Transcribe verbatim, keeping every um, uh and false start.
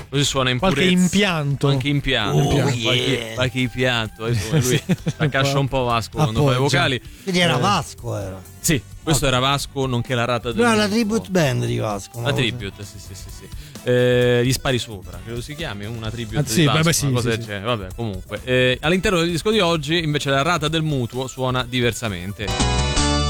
così suona in qualche purezza. impianto. Qualche impianto. Oh, qualche, yeah. qualche impianto. Adesso lui la cascia un po' Vasco quando fa le vocali. Quindi era Eh, Vasco, era. Sì, questo era Vasco, nonché la rata del No, la mutuo. tribute band di Vasco. La tribute, sì, sì, sì, sì. Eh, gli spari sopra, credo si chiami una tribute Ah, di sì, Vasco, vabbè, sì, una cosa sì, del sì. genere. Vabbè, comunque. Eh, all'interno del disco di oggi, invece, la rata del mutuo suona diversamente.